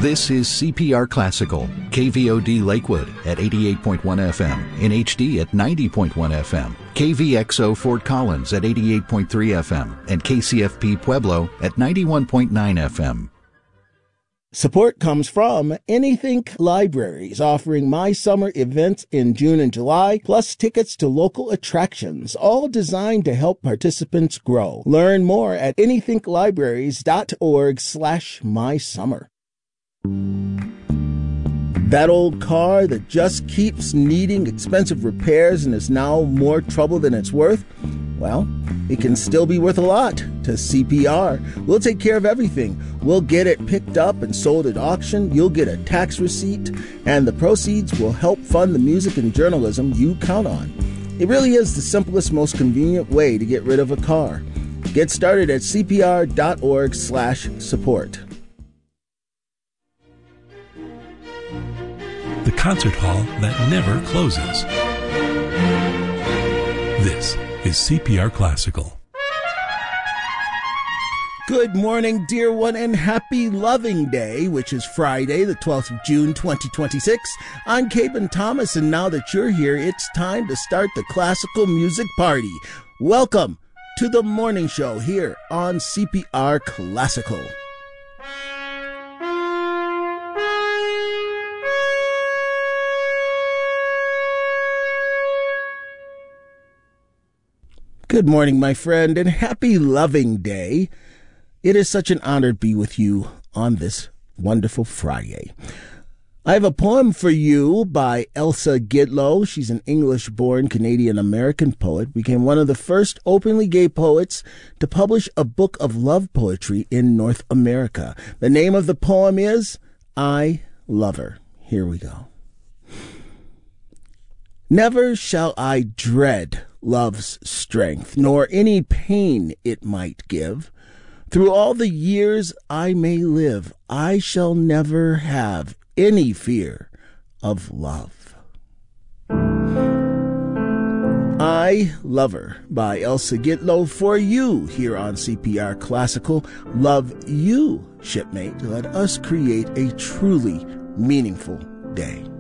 This is CPR Classical, KVOD Lakewood at 88.1 FM, in HD at 90.1 FM, KVXO Fort Collins at 88.3 FM, and KCFP Pueblo at 91.9 FM. Support comes from Anythink Libraries, offering My Summer events in June and July, plus tickets to local attractions, all designed to help participants grow. Learn more at anythinklibraries.org/mysummer. That old car that just keeps needing expensive repairs and is now more trouble than it's worth? Well, it can still be worth a lot to CPR. We'll take care of everything. We'll get it picked up and sold at auction. You'll get a tax receipt, and the proceeds will help fund the music and journalism you count on. It really is the simplest, most convenient way to get rid of a car. Get started at cpr.org/support. The concert hall that never closes. This is CPR Classical. Good morning, dear one, and happy Loving Day, which is Friday, the 12th of June, 2026. I'm Caben Thomas, and now that you're here, it's time to start the classical music party. Welcome to the morning show here on CPR Classical. Good morning, my friend, and happy Loving Day. It is such an honor to be with you on this wonderful Friday. I have a poem for you by Elsa Gidlow. She's an English-born Canadian-American poet, became one of the first openly gay poets to publish a book of love poetry in North America. The name of the poem is I Love Her. Here we go. Never shall I dread love's strength, nor any pain it might give. Through all the years I may live, I shall never have any fear of love. I Love Her by Elsa Gidlow for you here on CPR Classical. Love you, shipmate. Let us create a truly meaningful day.